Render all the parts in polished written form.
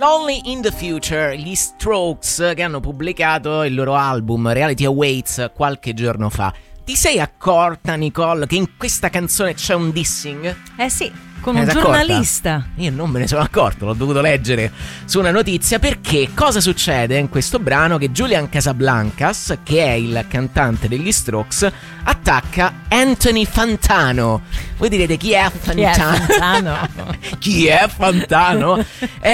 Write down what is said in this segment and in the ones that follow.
Only in the Future, gli Strokes, che hanno pubblicato il loro album Reality Awaits qualche giorno fa. Ti sei accorta, Nicole, che in questa canzone c'è un dissing? Sì, con un giornalista. Io non me ne sono accorto, l'ho dovuto leggere su una notizia, perché cosa succede in questo brano? Che Julian Casablancas, che è il cantante degli Strokes, attacca Anthony Fantano. Voi direte, chi è Fantano? Chi è Fantano?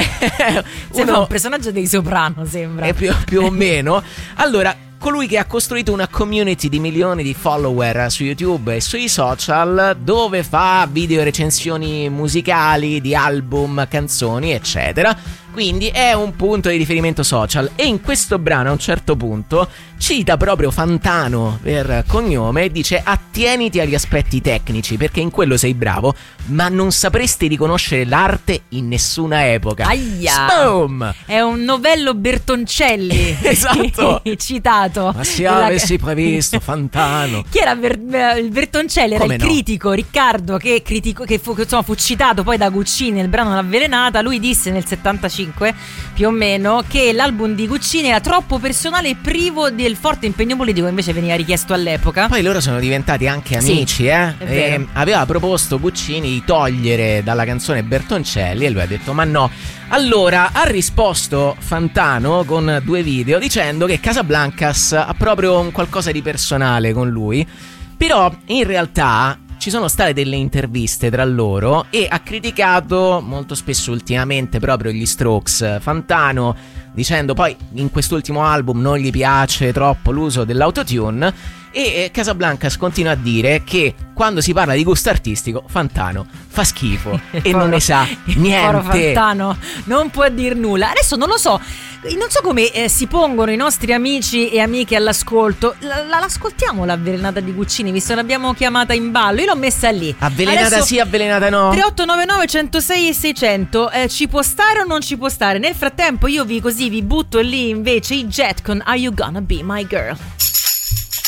Sembra un personaggio dei Soprano, sembra. Più o meno. Allora, colui che ha costruito una community di milioni di follower su YouTube e sui social, dove fa video recensioni musicali di album, canzoni, eccetera. Quindi è un punto di riferimento social. E in questo brano a un certo punto cita proprio Fantano per cognome e dice: attieniti agli aspetti tecnici, perché in quello sei bravo, ma non sapresti riconoscere l'arte in nessuna epoca. Aia! Boom! È un novello Bertoncelli. Esatto. Citato. Ma se avessi previsto Fantano. Chi era il Bertoncelli? Era il critico Riccardo, che fu citato poi da Guccini nel brano L'Avvelenata. Lui disse nel 75 più o meno che l'album di Guccini era troppo personale e privo del forte impegno politico che invece veniva richiesto all'epoca. Poi loro sono diventati anche amici, e aveva proposto Guccini di togliere dalla canzone Bertoncelli e lui ha detto ma no. Allora ha risposto Fantano con 2 video dicendo che Casablancas ha proprio un qualcosa di personale con lui, però in realtà ci sono state delle interviste tra loro e ha criticato molto spesso ultimamente proprio gli Strokes Fantano, dicendo poi in quest'ultimo album non gli piace troppo l'uso dell'autotune. E Casablancas continua a dire che quando si parla di gusto artistico Fantano fa schifo e non ne sa niente. Fantano non può dir nulla. Adesso non lo so, non so come si pongono i nostri amici e amiche all'ascolto. L'ascoltiamo l'Avvelenata di Guccini, visto che l'abbiamo chiamata in ballo. Io l'ho messa lì. Avvelenata adesso, sì, avvelenata no. 3899 106 e 600. Ci può stare o non ci può stare? Nel frattempo io vi butto lì invece i Jet con Are You Gonna Be My Girl.